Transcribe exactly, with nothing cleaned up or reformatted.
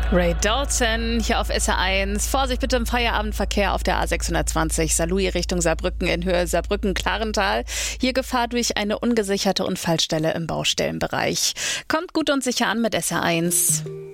Ray Dalton hier auf S R eins. Vorsicht bitte im Feierabendverkehr auf der A sechshundertzwanzig Saarlouis Richtung Saarbrücken in Höhe Saarbrücken-Klarental. Hier Gefahr durch eine ungesicherte Unfallstelle im Baustellenbereich. Kommt gut und sicher an mit S R eins.